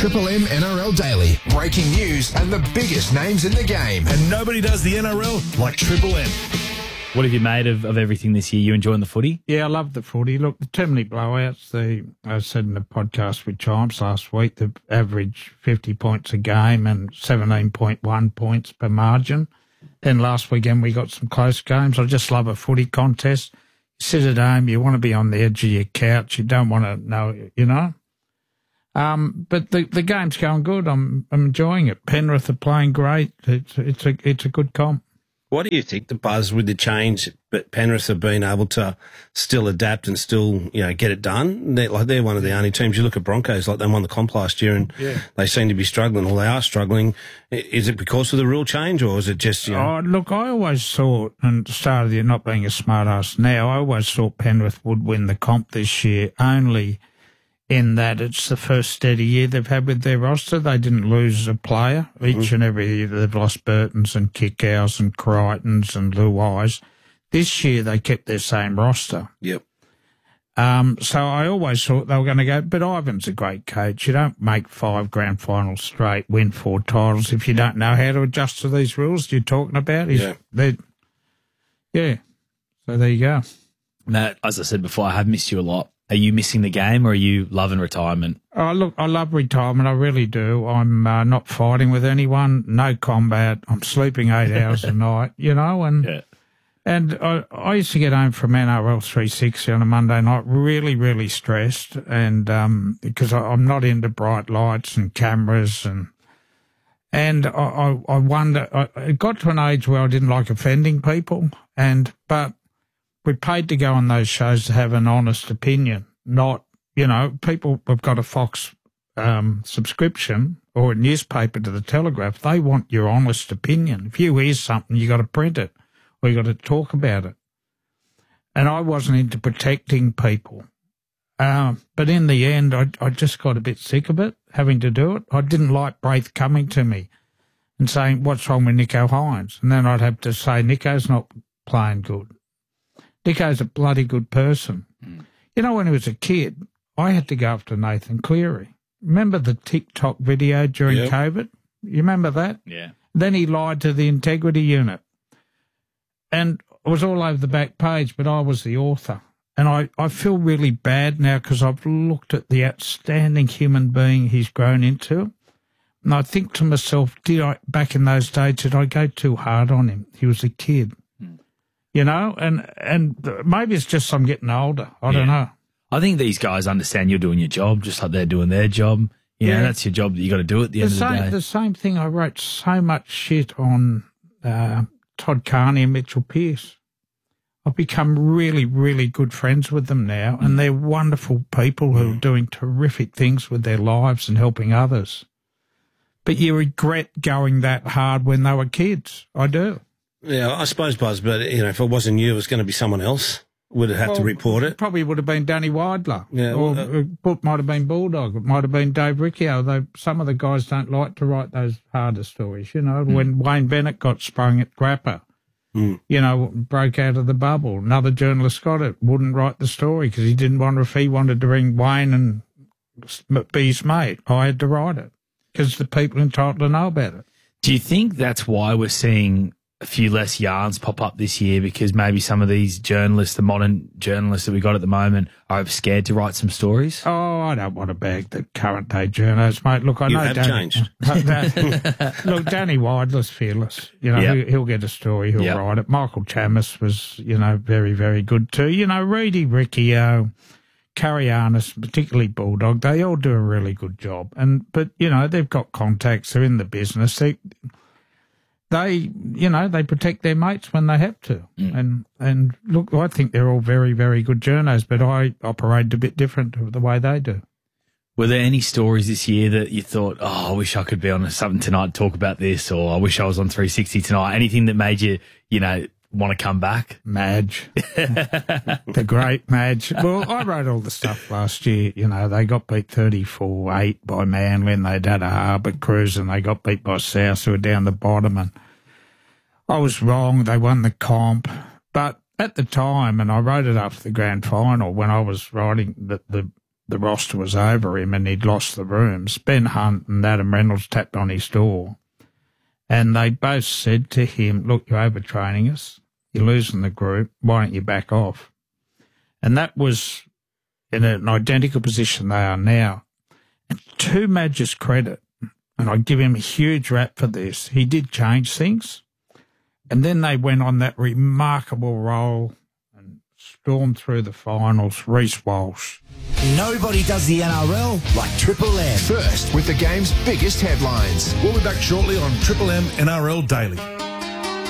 Triple M NRL Daily. Breaking news and the biggest names in the game. And nobody does the NRL like Triple M. What have you made of everything this year? You enjoying the footy? Yeah, I love the footy. Look, too many blowouts. I said in the podcast with Chimes last week, the average 50 points a game and 17.1 points per margin. Then last weekend we got some close games. I just love a footy contest. You sit at home, you want to be on the edge of your couch. You don't want to know, you know. But the game's going good. I'm enjoying it. Penrith are playing great. It's a good comp. What do you think, the buzz with the change, but Penrith have been able to still adapt and still, get it done? They're one of the only teams. You look at Broncos, they won the comp last year and they seem to be struggling, or they are struggling. Is it because of the rule change, or is it just, Oh, look, I always thought, and at the start of the year, not being a smart ass now, I always thought Penrith would win the comp this year, only in that it's the first steady year they've had with their roster. They didn't lose a player. Each and every year they've lost Burtons and Kickows and Crichtons and Luais. This year they kept their same roster. Yep. So I always thought they were going to go, but Ivan's a great coach. You don't make 5 grand finals straight, win 4 titles if you don't know how to adjust to these rules you're talking about. So there you go. Matt, as I said before, I have missed you a lot. Are you missing the game, or are you loving retirement? Oh, look, I love retirement. I really do. I'm not fighting with anyone, no combat. I'm sleeping 8 hours a night, and I used to get home from NRL 360 on a Monday night really, really stressed, and because I'm not into bright lights and cameras, and I wonder. It got to an age where I didn't like offending people, but we paid to go on those shows to have an honest opinion, not, people have got a Fox subscription or a newspaper to the Telegraph. They want your honest opinion. If you hear something, you got to print it or you got to talk about it. And I wasn't into protecting people. But in the end, I just got a bit sick of it, having to do it. I didn't like Braith coming to me and saying, what's wrong with Nicho Hynes? And then I'd have to say, Nicho's not playing good. Nicho's a bloody good person. When he was a kid, I had to go after Nathan Cleary. Remember the TikTok video during COVID? You remember that? Yeah. Then he lied to the integrity unit. And it was all over the back page, but I was the author. And I feel really bad now because I've looked at the outstanding human being he's grown into. And I think to myself, back in those days, did I go too hard on him? He was a kid. And maybe it's just I'm getting older. I don't know. I think these guys understand you're doing your job just like they're doing their job. That's your job that you got to do at the end of the day. The same thing, I wrote so much shit on Todd Carney and Mitchell Pearce. I've become really, really good friends with them now, and they're wonderful people who are doing terrific things with their lives and helping others. But you regret going that hard when they were kids. I do. Yeah, I suppose, Buzz, but, if it wasn't you, it was going to be someone else. Would have had to report it. Probably would have been Danny Weidler. Yeah, it might have been Bulldog. It might have been Dave Riccio, though some of the guys don't like to write those harder stories. When Wayne Bennett got sprung at Grappa, broke out of the bubble. Another journalist got it, wouldn't write the story because he didn't want to, if he wanted to ring Wayne and be his mate. I had to write it because the people entitled to know about it. Do you think that's why we're seeing a few less yarns pop up this year, because maybe some of these journalists, the modern journalists that we got at the moment, are scared to write some stories? Oh, I don't want to bag the current day journalists, mate. Look, I know have changed. Look, Danny Weidler's fearless. He'll get a story, he'll write it. Michael Chammas was, very, very good too. Reedy, Riccio, Carianis, particularly Bulldog, they all do a really good job. But they've got contacts, they're in the business. They protect their mates when they have to. And look, I think they're all very, very good journos, but I operate a bit different to the way they do. Were there any stories this year that you thought, I wish I could be on something tonight, talk about this, or I wish I was on 360 tonight? Anything that made you, want to come back? Madge. The great Madge. Well, I wrote all the stuff last year. They got beat 34-8 by Manly, and they'd had a harbour cruise, and they got beat by South, who were down the bottom. And I was wrong. They won the comp. But at the time, and I wrote it after the grand final, when I was writing the the roster was over him and he'd lost the rooms, Ben Hunt and Adam Reynolds tapped on his door. And they both said to him, look, you're overtraining us. You're losing the group. Why don't you back off? And that was in an identical position they are now. And to Madge's credit, and I give him a huge rap for this, he did change things. And then they went on that remarkable roll and stormed through the finals. Reece Walsh. Nobody does the NRL like Triple M. First with the game's biggest headlines. We'll be back shortly on Triple M NRL Daily.